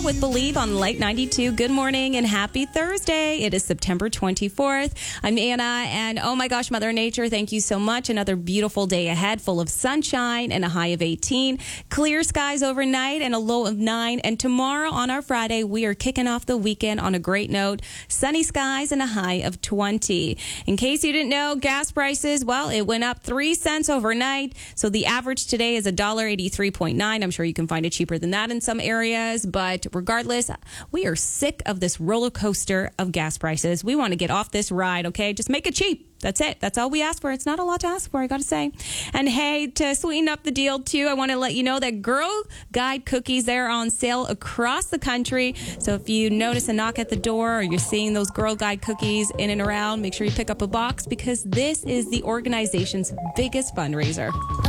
with Believe on Light 92. Good morning and happy Thursday. It is September 24th. I'm Anna, and oh my gosh, Mother Nature, thank you so much. Another beautiful day ahead, full of sunshine and a high of 18. Clear skies overnight and a low of 9. And tomorrow on our Friday, we are kicking off the weekend on a great note. Sunny skies and a high of 20. In case you didn't know, gas prices, well, it went up 3 cents overnight. So the average today is $1.83.9. I'm sure you can find it cheaper than that in some areas. But regardless, we are sick of this roller coaster of gas prices. We want to get off this ride, okay? Just make it cheap. That's it. That's all we ask for. It's not a lot to ask for, I got to say. And hey, to sweeten up the deal, too, I want to let you know that Girl Guide cookies, they're on sale across the country. So if you notice a knock at the door or you're seeing those Girl Guide cookies in and around, make sure you pick up a box because this is the organization's biggest fundraiser.